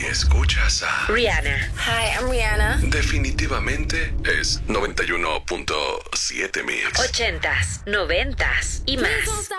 Si escuchas a Rihanna. Hi, I'm Rihanna. definitivamente es 91.7 Mix. 80s, 90s y más.